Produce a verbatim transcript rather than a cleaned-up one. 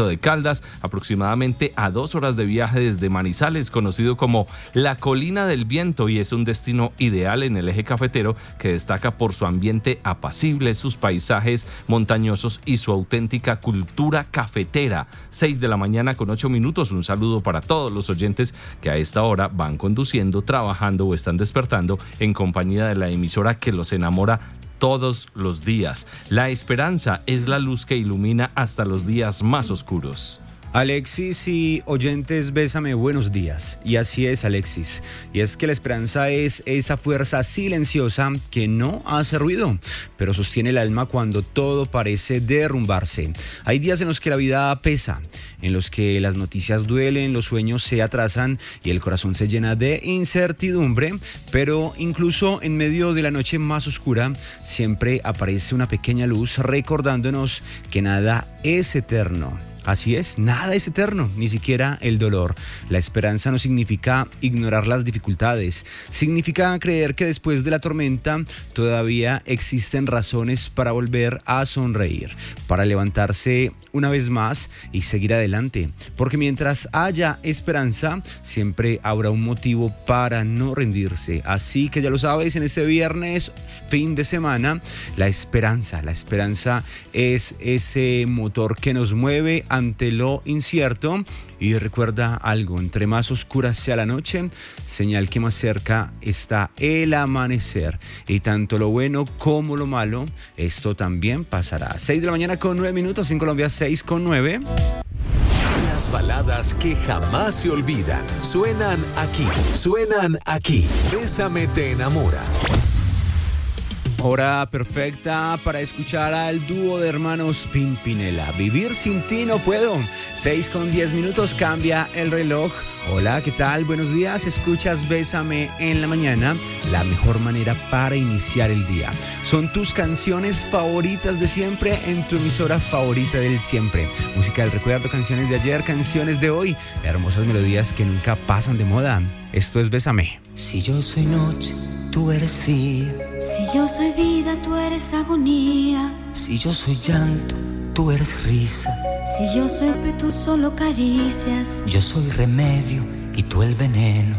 departamento de Caldas, aproximadamente a dos horas de viaje desde Manizales, conocido como la Colina del Viento, y es un destino ideal en el eje cafetero que destaca por su ambiente apacible, sus paisajes montañosos y su auténtica cultura cafetera. seis de la mañana con ocho minutos. Un saludo para todos los oyentes que a esta hora van conduciendo, trabajando o están despertando en compañía de la emisora que los enamora todos los días. La esperanza es la luz que ilumina hasta los días más oscuros. Alexis y oyentes, bésame, buenos días. Y así es, Alexis. Y es que la esperanza es esa fuerza silenciosa que no hace ruido, pero sostiene el alma cuando todo parece derrumbarse. Hay días en los que la vida pesa, en los que las noticias duelen, los sueños se atrasan y el corazón se llena de incertidumbre, pero incluso en medio de la noche más oscura siempre aparece una pequeña luz recordándonos que nada es eterno. Así es, nada es eterno, ni siquiera el dolor. La esperanza no significa ignorar las dificultades, significa creer que después de la tormenta todavía existen razones para volver a sonreír, para levantarse una vez más y seguir adelante. Porque mientras haya esperanza, siempre habrá un motivo para no rendirse. Así que ya lo sabes, en este viernes, fin de semana, la esperanza, la esperanza es ese motor que nos mueve ante lo incierto. Y recuerda algo, entre más oscura sea la noche, señal que más cerca está el amanecer. Y tanto lo bueno como lo malo, esto también pasará. seis de la mañana con nueve minutos, en Colombia seis con nueve. Las baladas que jamás se olvidan, suenan aquí, suenan aquí. Bésame te enamora. Hora perfecta para escuchar al dúo de hermanos Pimpinela. Vivir sin ti no puedo. seis con diez minutos, cambia el reloj. Hola, ¿qué tal? Buenos días. Escuchas Bésame en la mañana, la mejor manera para iniciar el día. Son tus canciones favoritas de siempre en tu emisora favorita del siempre. Música del recuerdo, canciones de ayer, canciones de hoy, hermosas melodías que nunca pasan de moda. Esto es Bésame. Si yo soy noche, tú eres día. Si yo soy vida, tú eres agonía. Si yo soy llanto, tú eres risa. Si yo soy pe, tú solo caricias. Yo soy remedio y tú el veneno.